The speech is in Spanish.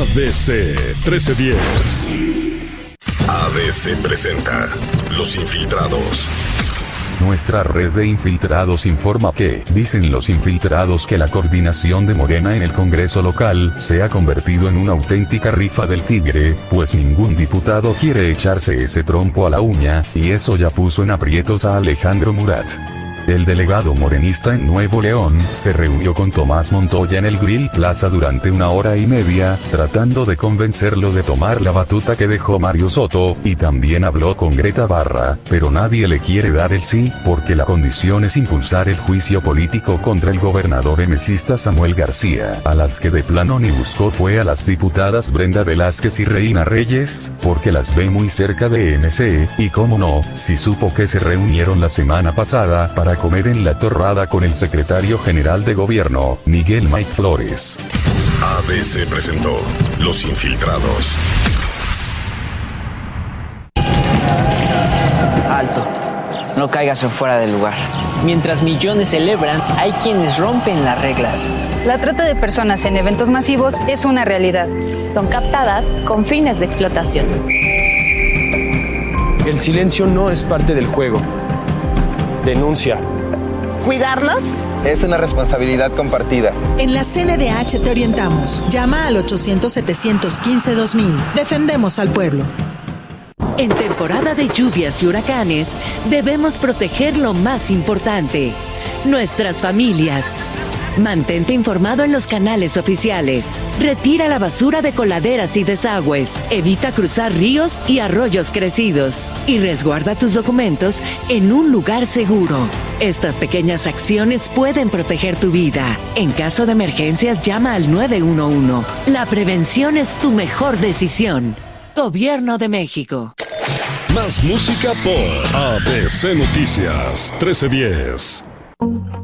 ABC 1310. ABC presenta Los Infiltrados. Nuestra red de infiltrados informa que, dicen los infiltrados, que la coordinación de Morena en el Congreso local se ha convertido en una auténtica rifa del tigre, pues ningún diputado quiere echarse ese trompo a la uña, y eso ya puso en aprietos a Alejandro Murat. El delegado morenista en Nuevo León se reunió con Tomás Montoya en el Grill Plaza durante 1 hora y media, tratando de convencerlo de tomar la batuta que dejó Mario Soto, y también habló con Greta Barra, pero nadie le quiere dar el sí, porque la condición es impulsar el juicio político contra el gobernador emesista Samuel García. A las que de plano ni buscó fue a las diputadas Brenda Velázquez y Reina Reyes, porque las ve muy cerca de MC, y cómo no, si supo que se reunieron la semana pasada para comer en La Torrada con el secretario general de gobierno, Miguel Mike Flores. ABC presentó Los Infiltrados. Alto, no caigas en fuera del lugar. Mientras millones celebran, hay quienes rompen las reglas. La trata de personas en eventos masivos es una realidad. Son captadas con fines de explotación. El silencio no es parte del juego. Denuncia. ¿Cuidarlos? Es una responsabilidad compartida. En la CNDH te orientamos. Llama al 800-715-2000. Defendemos al pueblo. En temporada de lluvias y huracanes, debemos proteger lo más importante: nuestras familias. Mantente informado en los canales oficiales. Retira la basura de coladeras y desagües. Evita cruzar ríos y arroyos crecidos. Y resguarda tus documentos en un lugar seguro. Estas pequeñas acciones pueden proteger tu vida. En caso de emergencias, llama al 911. La prevención es tu mejor decisión. Gobierno de México. Más música por ABC Noticias 1310.